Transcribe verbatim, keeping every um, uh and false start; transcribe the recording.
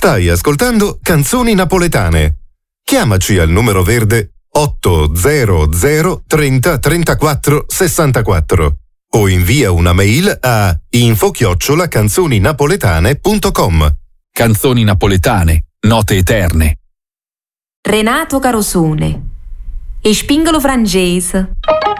Stai ascoltando Canzoni Napoletane. Chiamaci al numero verde otto zero zero trenta trentaquattro sessantaquattro o invia una mail a info chiocciola canzoninapoletane punto com. Canzoni napoletane, note eterne. Renato Carosone e Spingolo Frangese.